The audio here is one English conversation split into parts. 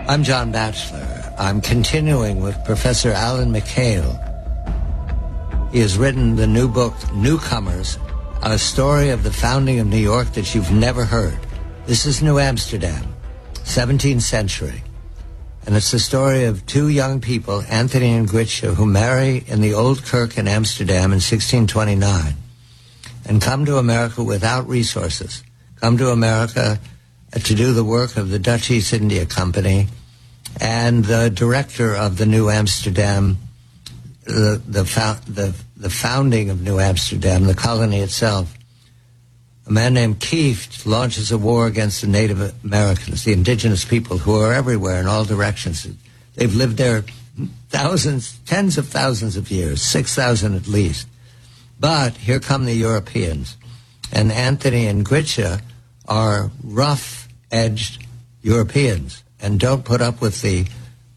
I'm John Batchelor. I'm continuing with Professor Alan McHale. He has written the new book, Newcomers, a story of the founding of New York that you've never heard. This is New Amsterdam, 17th century. And it's the story of two young people, Anthony and Grietje, who marry in the Old Kirk in Amsterdam in 1629 and come to America without resources, come to America to do the work of the Dutch East India Company, and the director of the New Amsterdam, the founding of New Amsterdam, the colony itself, a man named Kieft, launches a war against the Native Americans, the indigenous people who are everywhere in all directions. They've lived there thousands, tens of thousands of years, 6,000 at least. But here come the Europeans, and Anthony and Grietje are rough-edged Europeans and don't put up with the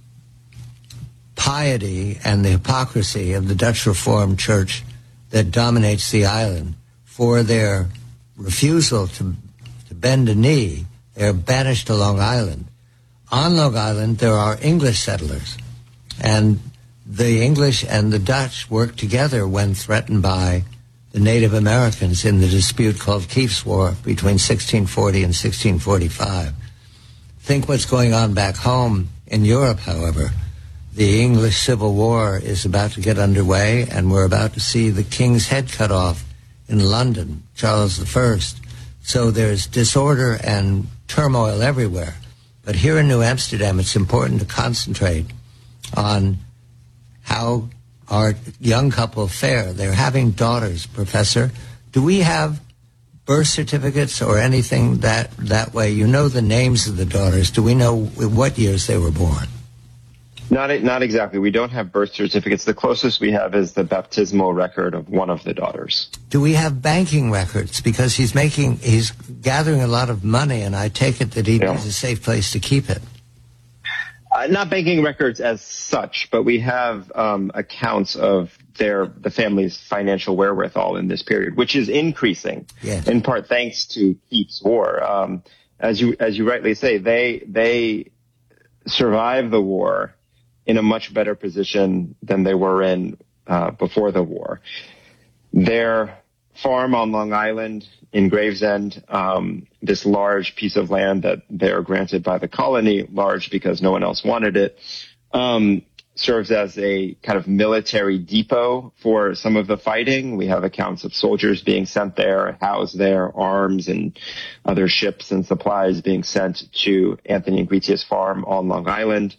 piety and the hypocrisy of the Dutch Reformed Church that dominates the island. For their refusal to bend a knee, they're banished to Long Island. On Long Island, there are English settlers, and the English and the Dutch work together when threatened by the Native Americans in the dispute called Kieft's War between 1640 and 1645. Think what's going on back home in Europe, however. The English Civil War is about to get underway, and we're about to see the king's head cut off in London, Charles I. So there's disorder and turmoil everywhere. But here in New Amsterdam, it's important to concentrate on how our young couple fare. They're having daughters, Professor. Do we have birth certificates or anything that way? You know the names of the daughters. Do we know what years they were born? Not exactly. We don't have birth certificates. The closest we have is the baptismal record of one of the daughters. Do we have banking records? Because he's gathering a lot of money, and I take it that he needs a safe place to keep it. Not banking records as such, but we have accounts of the family's financial wherewithal in this period, which is increasing, yes, in part thanks to Kieft's War. As you rightly say, they survived the war in a much better position than they were in before the war. Their farm on Long Island in Gravesend, this large piece of land that they're granted by the colony, large because no one else wanted it, serves as a kind of military depot for some of the fighting. We have accounts of soldiers being sent there, housed there, arms and other ships and supplies being sent to Anthony and Grietje's farm on Long Island.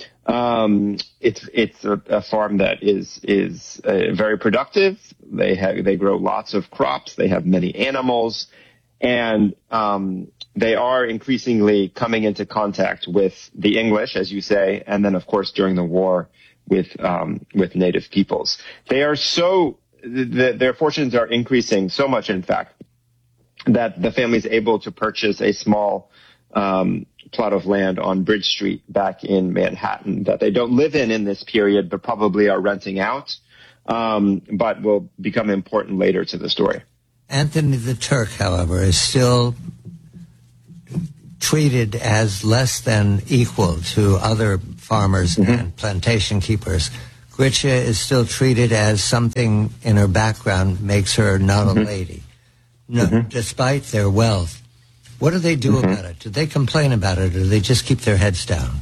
It's a farm that is very productive. They grow lots of crops. They have many animals, and they are increasingly coming into contact with the English, as you say, and then of course during the war with native peoples. They are their fortunes are increasing so much, in fact, that the family is able to purchase a small plot of land on Bridge Street back in Manhattan that they don't live in this period, but probably are renting out, but will become important later to the story. Anthony the Turk, however, is still treated as less than equal to other farmers and plantation keepers. Grietje is still treated as something in her background makes her not a lady, despite their wealth. What do they do about it? Do they complain about it, or do they just keep their heads down?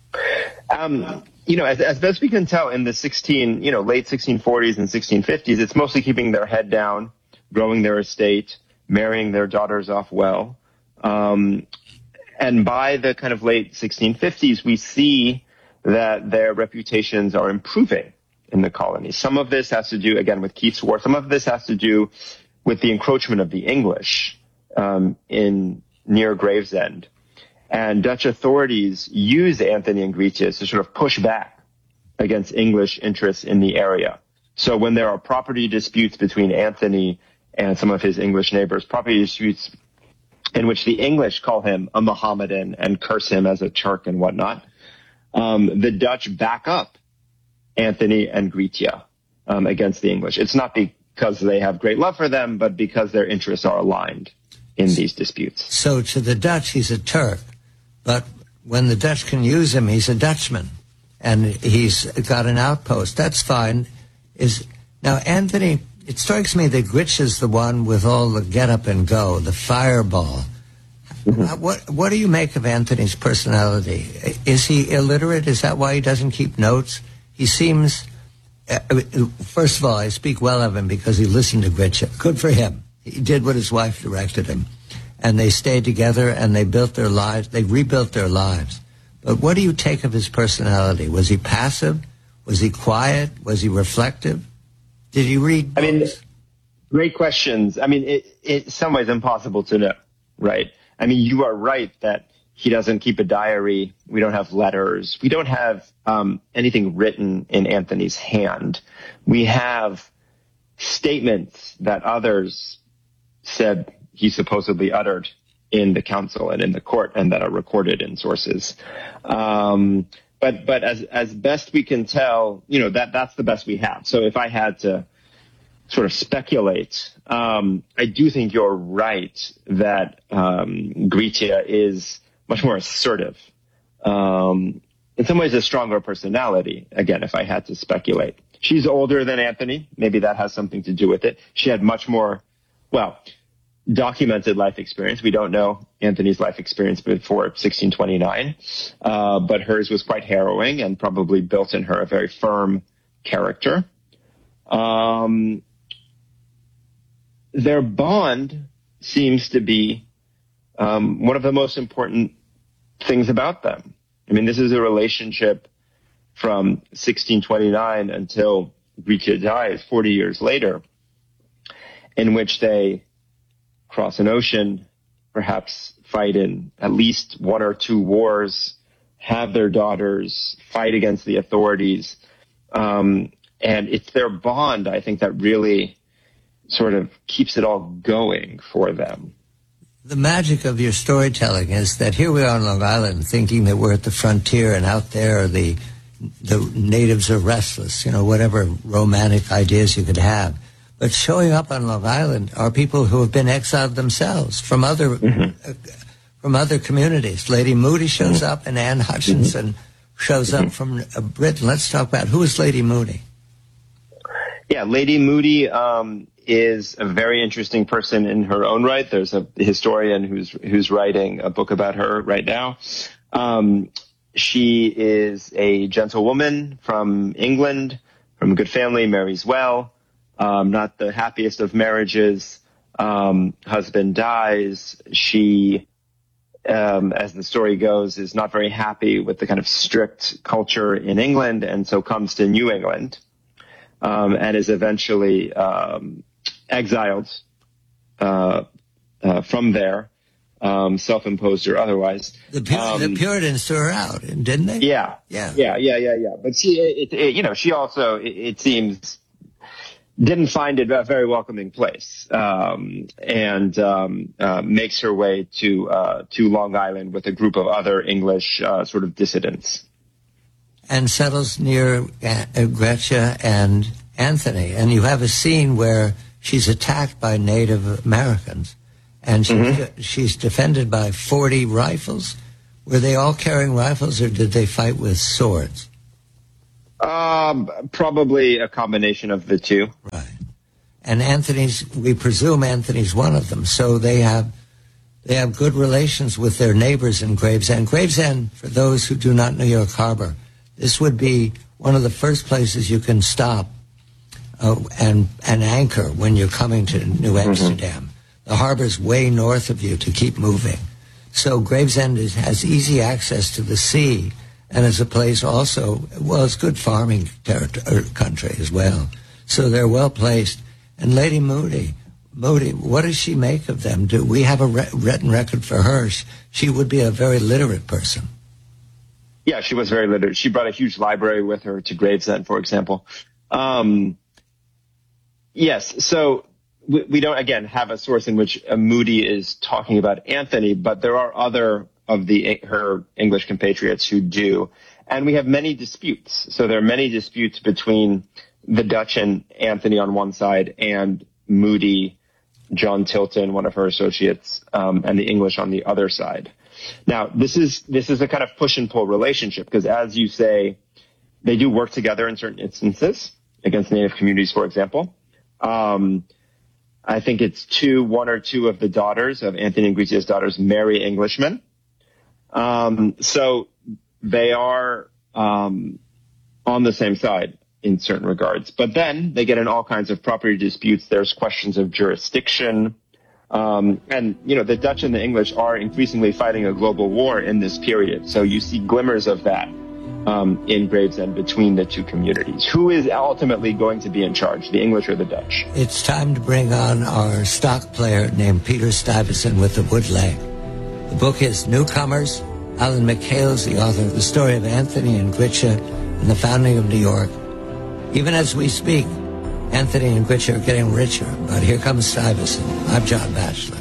As best we can tell, in the late 1640s and 1650s, it's mostly keeping their head down, growing their estate, marrying their daughters off well. And by the kind of late 1650s, we see that their reputations are improving in the colony. Some of this has to do, again, with Kieft's War. Some of this has to do with the encroachment of the English near Gravesend. And Dutch authorities use Anthony and Grietje to sort of push back against English interests in the area. So when there are property disputes between Anthony and some of his English neighbors, property disputes in which the English call him a Mohammedan and curse him as a Turk and whatnot, the Dutch back up Anthony and Grietje against the English. It's not because they have great love for them, but because their interests are aligned in these disputes. So to the Dutch, he's a Turk, but when the Dutch can use him, he's a Dutchman, and he's got an outpost. That's fine. Now, Anthony, it strikes me that Grich is the one with all the get up and go, the fireball. What do you make of Anthony's personality? Is he illiterate? Is that why he doesn't keep notes? He seems, first of all, I speak well of him because he listened to Grich. Good for him. He did what his wife directed him. And they stayed together and they built their lives. They rebuilt their lives. But what do you take of his personality? Was he passive? Was he quiet? Was he reflective? Did he read books? I mean, great questions. I mean, in some ways impossible to know, right? I mean, you are right that he doesn't keep a diary. We don't have letters. We don't have anything written in Anthony's hand. We have statements that others said he supposedly uttered in the council and in the court, and that are recorded in sources. But as best we can tell, that's the best we have. So if I had to sort of speculate, I do think you're right that Gritia is much more assertive. In some ways, a stronger personality. Again, if I had to speculate, she's older than Anthony. Maybe that has something to do with it. She had much more, documented life experience. We don't know Anthony's life experience before 1629, but hers was quite harrowing and probably built in her a very firm character. Their bond seems to be one of the most important things about them. I mean, this is a relationship from 1629 until Gritia dies 40 years later, in which they cross an ocean, perhaps fight in at least one or two wars, have their daughters, fight against the authorities. And it's their bond, I think, that really sort of keeps it all going for them. The magic of your storytelling is that here we are on Long Island thinking that we're at the frontier, and out there the natives are restless, whatever romantic ideas you could have. But showing up on Long Island are people who have been exiled themselves from other communities. Lady Moody shows up, and Anne Hutchinson shows up from Britain. Let's talk about who is Lady Moody. Yeah, Lady Moody is a very interesting person in her own right. There's a historian who's writing a book about her right now. She is a gentlewoman from England, from a good family, marries well. Not the happiest of marriages. Husband dies. She, as the story goes, is not very happy with the kind of strict culture in England, and so comes to New England, and is eventually exiled from there, self-imposed or otherwise. The Puritans threw her out, didn't they? Yeah. But she also, it seems, didn't find it a very welcoming place, and makes her way to Long Island with a group of other English sort of dissidents, and settles near Gritia and Anthony. And you have a scene where she's attacked by Native Americans, and she's defended by 40 rifles. Were they all carrying rifles, or did they fight with swords? Probably a combination of the two. Right. And we presume Anthony's one of them. So they have good relations with their neighbors in Gravesend. Gravesend, for those who do not know New York Harbor, this would be one of the first places you can stop and anchor when you're coming to New Amsterdam. The harbor's way north of you to keep moving. So Gravesend has easy access to the sea, and is a place also, it's good farming country as well. So they're well placed. And Lady Moody, what does she make of them? Do we have a written record for her? She would be a very literate person. Yeah, she was very literate. She brought a huge library with her to Gravesend, for example. Yes, so we don't, again, have a source in which Moody is talking about Anthony, but there are other of her English compatriots who do. And we have many disputes. So there are many disputes between the Dutch and Anthony on one side, and Moody, John Tilton, one of her associates, and the English on the other side. Now, this is a kind of push and pull relationship because, as you say, they do work together in certain instances against Native communities, for example. I think it's one or two of the daughters of Anthony and Grecia's daughters marry Englishmen. So they are on the same side in certain regards. But then they get in all kinds of property disputes. There's questions of jurisdiction. And, the Dutch and the English are increasingly fighting a global war in this period. So you see glimmers of that in Gravesend between the two communities. Who is ultimately going to be in charge, the English or the Dutch? It's time to bring on our stock player named Peter Stuyvesant with the Woodleg. The book is Newcomers. Alan McHale is the author of the story of Anthony and Gritcha and the founding of New York. Even as we speak, Anthony and Gritcha are getting richer, but here comes Stuyvesant. I'm John Batchelor.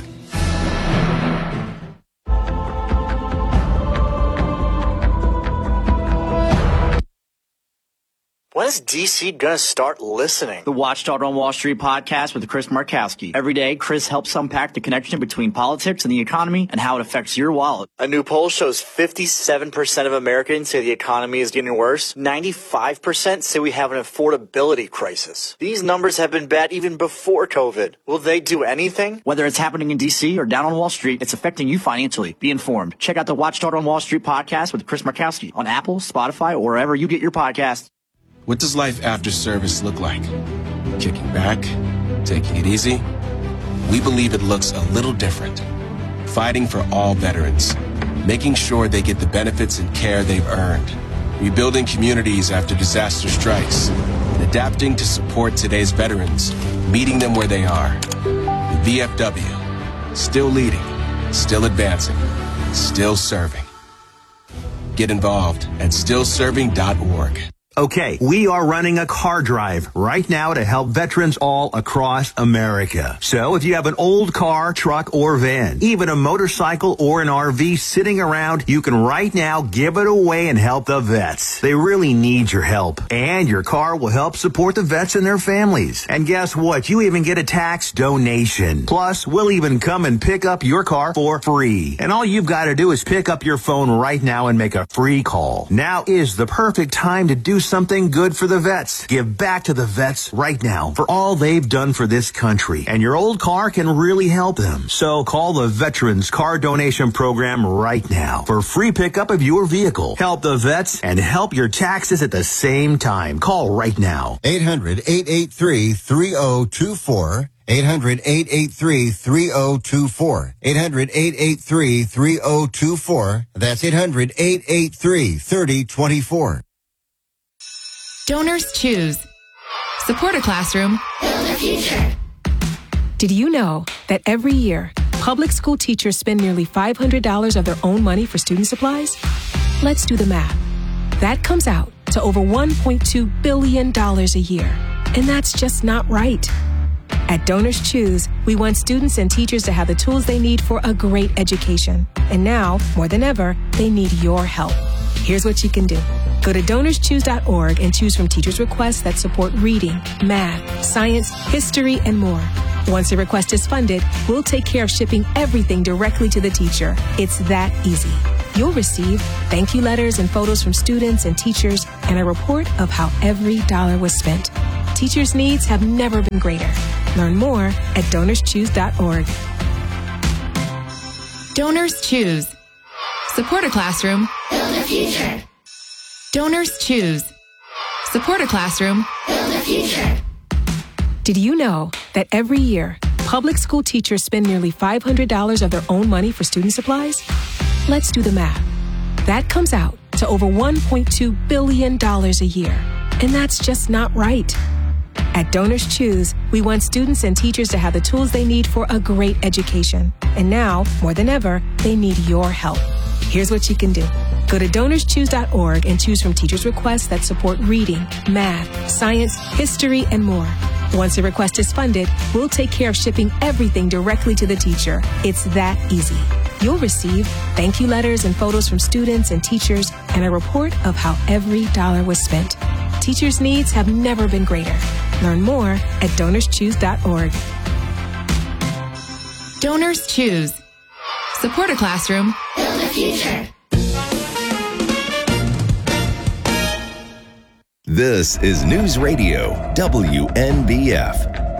When is DC going to start listening? The Watchdog on Wall Street podcast with Chris Markowski. Every day, Chris helps unpack the connection between politics and the economy and how it affects your wallet. A new poll shows 57% of Americans say the economy is getting worse. 95% say we have an affordability crisis. These numbers have been bad even before COVID. Will they do anything? Whether it's happening in DC or down on Wall Street, it's affecting you financially. Be informed. Check out the Watchdog on Wall Street podcast with Chris Markowski on Apple, Spotify, or wherever you get your podcasts. What does life after service look like? Kicking back? Taking it easy? We believe it looks a little different. Fighting for all veterans. Making sure they get the benefits and care they've earned. Rebuilding communities after disaster strikes. And adapting to support today's veterans. Meeting them where they are. The VFW. Still leading. Still advancing. Still serving. Get involved at stillserving.org. Okay, we are running a car drive right now to help veterans all across America. So if you have an old car, truck, or van, even a motorcycle or an RV sitting around, you can right now give it away and help the vets. They really need your help. And your car will help support the vets and their families. And guess what? You even get a tax donation. Plus, we'll even come and pick up your car for free. And all you've got to do is pick up your phone right now and make a free call. Now is the perfect time to do something good for the vets. Give back to the vets right now for all they've done for this country. And your old car can really help them. So call the Veterans Car Donation Program right now for free pickup of your vehicle. Help the vets and help your taxes at the same time. Call right now. 800-883-3024. 800-883-3024. 800-883-3024. That's 800-883-3024. Donors choose. Support a classroom. Build a future. Did you know that every year, public school teachers spend nearly $500 of their own money for student supplies? Let's do the math. That comes out to over $1.2 billion a year. And that's just not right. At Donors Choose, we want students and teachers to have the tools they need for a great education. And now, more than ever, they need your help. Here's what you can do. Go to DonorsChoose.org and choose from teachers' requests that support reading, math, science, history, and more. Once a request is funded, we'll take care of shipping everything directly to the teacher. It's that easy. You'll receive thank you letters and photos from students and teachers and a report of how every dollar was spent. Teachers' needs have never been greater. Learn more at DonorsChoose.org. Donors Choose. Support a classroom. Build a future. Donors Choose. Support a classroom. Build a future. Did you know that every year, public school teachers spend nearly $500 of their own money for student supplies? Let's do the math. That comes out to over $1.2 billion a year. And that's just not right. At Donors Choose, we want students and teachers to have the tools they need for a great education. And now, more than ever, they need your help. Here's what you can do. Go to DonorsChoose.org and choose from teachers' requests that support reading, math, science, history, and more. Once a request is funded, we'll take care of shipping everything directly to the teacher. It's that easy. You'll receive thank you letters and photos from students and teachers and a report of how every dollar was spent. Teachers' needs have never been greater. Learn more at DonorsChoose.org. Donors Choose. Support a classroom. Build a future. This is News Radio WNBF.